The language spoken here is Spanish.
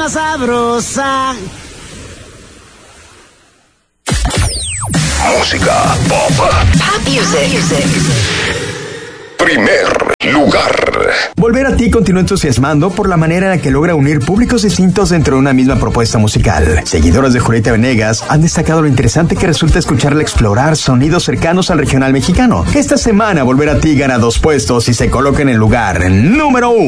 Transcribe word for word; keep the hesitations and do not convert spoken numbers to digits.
más sabrosa. Música pop. Pop music. Primer lugar. Volver a ti continúa entusiasmando por la manera en la que logra unir públicos distintos dentro de una misma propuesta musical. Seguidoras de Julieta Venegas han destacado lo interesante que resulta escucharla explorar sonidos cercanos al regional mexicano. Esta semana Volver a ti gana dos puestos y se coloca en el lugar número uno.